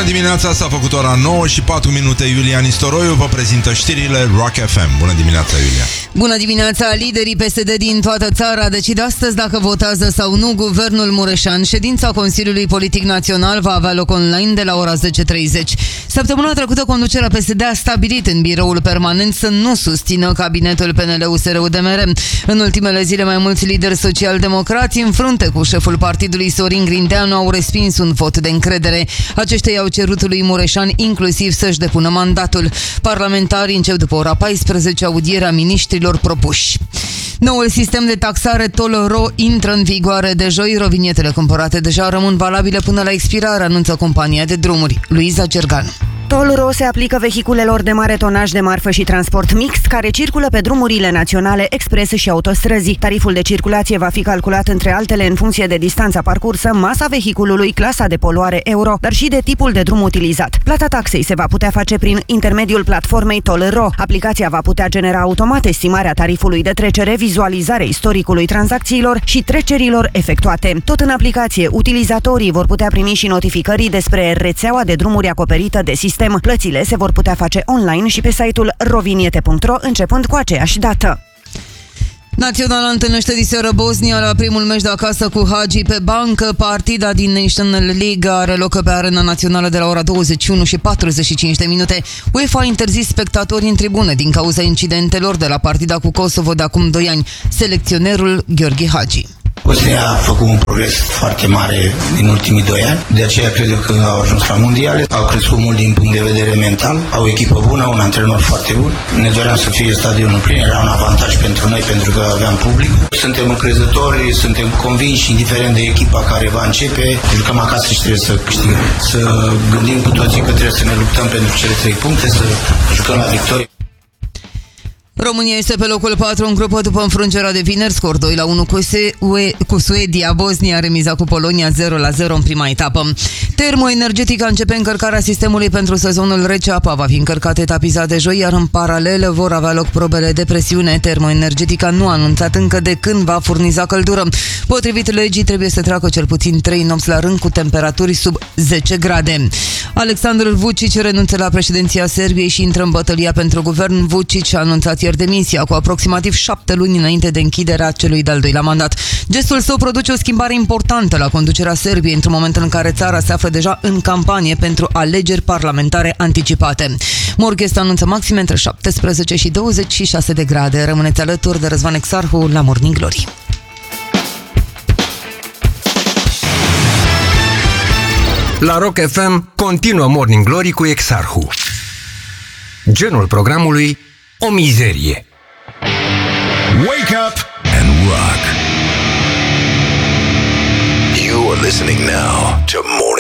dimineața, s-a făcut ora 9 și 4 minute. Iulia Nistoroiu vă prezintă știrile Rock FM. Bună dimineața, Iulia. Bună dimineața. Liderii PSD din toată țara decid astăzi dacă votează sau nu guvernul Mureșan. Ședința Consiliului Politic Național va avea loc online de la ora 10:30. Săptămâna trecută, conducerea PSD a stabilit în biroul permanent să nu susțină cabinetul PNL-USR-UDMR. În ultimele zile, mai mulți lideri social-democrați, în frunte cu șeful partidului Sorin Grindeanu, au respins un vot de încredere. Aceștia i-au cerut lui Mureșan inclusiv să-și depună mandatul. Parlamentarii încep după ora 14 audierea miniștrilor propuși. Noul sistem de taxare toll-ro intră în vigoare de joi. Rovinietele cumpărate deja rămân valabile până la expirare, anunță compania de drumuri. Luiza Gergan. Toll-ro se aplică vehiculelor de mare tonaj de marfă și transport mixt care circulă pe drumurile naționale, expres și autostrăzi. Tariful de circulație va fi calculat între altele în funcție de distanța parcursă, masa vehiculului, clasa de poluare euro, dar și de tipul de drum utilizat. Plata taxei se va putea face prin intermediul platformei Toll-ro. Aplicația va putea genera automat estimarea tarifului de trecere, vizualizarea istoricului tranzacțiilor și trecerilor efectuate. Tot în aplicație, utilizatorii vor putea primi și notificări despre rețeaua de drumuri acoperită de sistem. Plățile se vor putea face online și pe site-ul roviniete.ro începând cu aceeași dată. Naționala întâlnește diseară Bosnia la primul meci de acasă cu Hagi pe bancă. Partida din National League are loc pe arena națională de la ora 21 și 45 de minute. UEFA a interzis spectatorii în tribune din cauza incidentelor de la partida cu Kosovo de acum 2 ani. Selecționerul Gheorghe Hagi. Bosnia a făcut un progres foarte mare în ultimii 2 ani, de aceea cred că au ajuns la mondiale, au crescut mult din punct de vedere mental, au o echipă bună, un antrenor foarte bun. Ne doream să fie stadionul plin, era un avantaj pentru noi pentru că aveam public. Suntem încrezători, suntem convinși, indiferent de echipa care va începe, jucăm acasă și trebuie să câștigăm. Să gândim cu toții că trebuie să ne luptăm pentru cele 3 puncte, să jucăm la victorie. România este pe locul 4 în grupă după înfrângerea de vineri, scor 2-1 cu Suedia. Bosnia a remizat cu Polonia 0-0 în prima etapă. Termoenergetica începe încărcarea sistemului pentru sezonul rece. Apa va fi încărcată etapizat de joi, iar în paralel vor avea loc probele de presiune. Termoenergetica nu a anunțat încă de când va furniza căldură. Potrivit legii, trebuie să treacă cel puțin 3 nopți la rând cu temperaturi sub 10 grade. Aleksandar Vučić renunță la președinția Serbiei și intră în bătălia pentru guvern. Vučić a anunțat ieri demisia cu aproximativ 7 luni înainte de închiderea celui de-al doilea mandat. Gestul său produce o schimbare importantă la conducerea Serbiei într-un moment în care țara se află deja în campanie pentru alegeri parlamentare anticipate. Morghez anunță maxime între 17 și 26 de grade. Rămâneți alături de Răzvan Exarhu la Morning Glory. La Rock FM continuă Morning Glory cu Exarhu. Genul programului: o mizerie. Wake up and rock. You are listening now to Morning